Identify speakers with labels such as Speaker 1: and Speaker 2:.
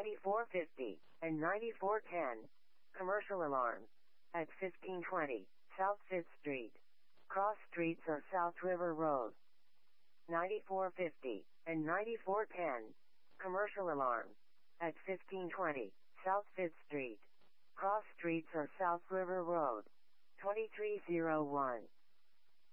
Speaker 1: 9450, and 9410. Commercial alarms. At 1520, South 5th Street. Cross streets are South River Road. 9450, and 9410. Commercial alarms. At 1520, South 5th Street. Cross streets are South River Road. 2301.